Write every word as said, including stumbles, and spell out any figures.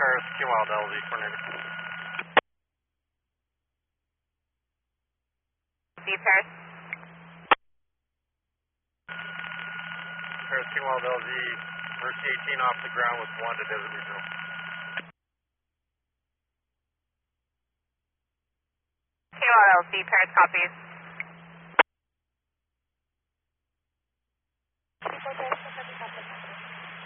Paris, Q Wild L Z coordinator. Z Paris. Paris, Q Wild L Z, Mercy eighteen off the ground with one to Desert Regional. Q Wild L Z, Paris copies.